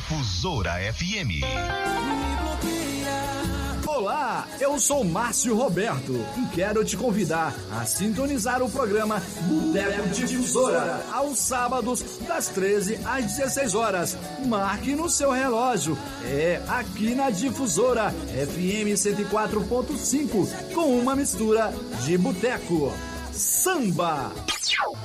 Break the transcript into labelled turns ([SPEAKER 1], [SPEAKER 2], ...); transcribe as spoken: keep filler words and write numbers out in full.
[SPEAKER 1] Difusora F M.
[SPEAKER 2] Olá, eu sou Márcio Roberto e quero te convidar a sintonizar o programa Boteco Difusora aos sábados das treze às dezesseis horas. Marque no seu relógio. É aqui na Difusora F M cento e quatro ponto cinco com uma mistura de boteco, samba,